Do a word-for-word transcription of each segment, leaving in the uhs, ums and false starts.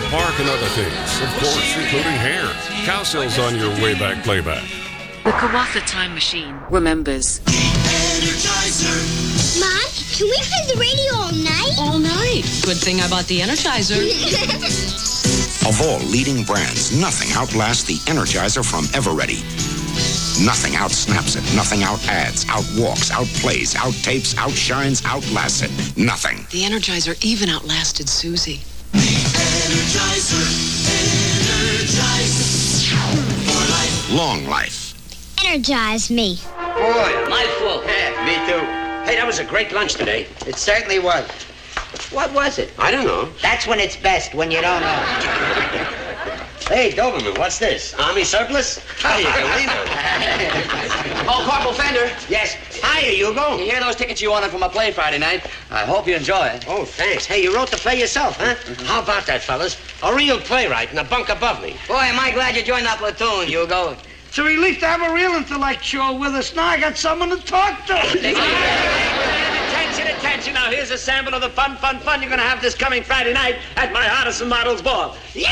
park and other things. Of course, including hair. Cowsills on your way back playback. The Kawatha Time Machine remembers. Energizer. Mom, can we play the radio all night? All night. Good thing I bought the Energizer. Of all leading brands, nothing outlasts the Energizer from Eveready. Nothing outsnaps it. Nothing outadds, outwalks, outplays, outtapes, outshines, outlasts it. Nothing. The Energizer even outlasted Susie. Energizer. Energize. For life. Long life. Energize me. Boy, am I full. Yeah, me too. Hey, that was a great lunch today. It certainly was. What was it? I don't know. That's when it's best, when you don't know. Hey, Doberman, what's this? Army surplus? Hiya, Galena. Oh, Corporal Fender. Yes. Hiya, Hugo. You hear those tickets you wanted for my play Friday night? I hope you enjoy it. Oh, thanks. Hey, you wrote the play yourself, huh? Mm-hmm. How about that, fellas? A real playwright in a bunk above me. Boy, am I glad you joined that platoon, Hugo. It's a relief to have a real intellectual with us. Now I got someone to talk to. Attention, attention. Now here's a sample of the fun, fun, fun you're going to have this coming Friday night at my Artisan Models Ball. Yeah!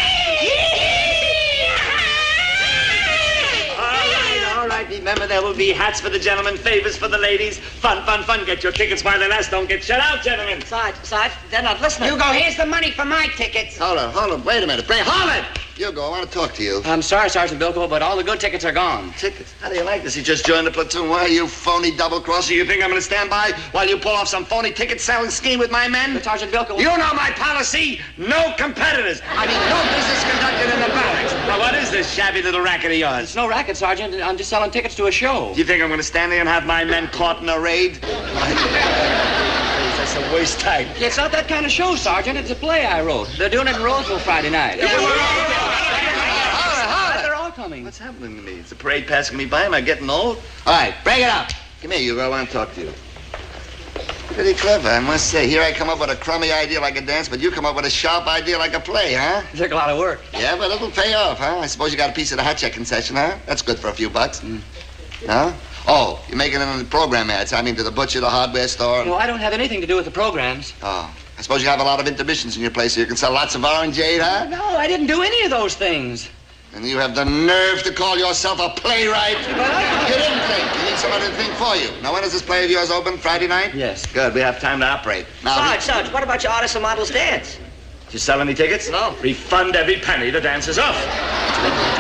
All right, all right. Remember, there will be hats for the gentlemen, favors for the ladies. Fun, fun, fun. Get your tickets while they last. Don't get shut out, gentlemen. Sarge, Sarge, they're not listening. Hugo, here's the money for my tickets. Hold on, hold on. Wait a minute. Bring, Hold it! Hugo, I want to talk to you. I'm sorry, Sergeant Bilko, but all the good tickets are gone. Tickets? How do you like this? He just joined the platoon. Why, you phony double-crosser? You think I'm going to stand by while you pull off some phony ticket-selling scheme with my men? But Sergeant Bilko... You know my policy. No competitors. I mean, no business conducted in the barracks. Now, what is this shabby little racket of yours? It's no racket, Sergeant. I'm just selling tickets to a show. Do you think I'm going to stand there and have my men caught in a raid? That's the worst type. It's not that kind of show, Sergeant. It's a play I wrote. They're doing it in Roseville Friday night. Yeah, we're all... They're all coming. What's happening to me? Is the parade passing me by? Am I getting old? All right, break it up. Come here, Hugo. I want to talk to you. Pretty clever, I must say. Here I come up with a crummy idea like a dance, but you come up with a sharp idea like a play, huh? It took a lot of work. Yeah, but it'll pay off, huh? I suppose you got a piece of the hot check concession, huh? That's good for a few bucks. Mm. Huh? Oh, you're making it on the program ads. I mean, to the butcher, the hardware store. No, I don't have anything to do with the programs. Oh, I suppose you have a lot of intermissions in your place so you can sell lots of orangeade, huh? No, I didn't do any of those things. And you have the nerve to call yourself a playwright? You didn't think. You need somebody to think for you. Now, when is this play of yours open? Friday night? Yes. Good. We have time to operate. Now, Sarge, Sarge, what about your Artisan Models dance? Did you sell any tickets? No. Refund every penny. The dance is off.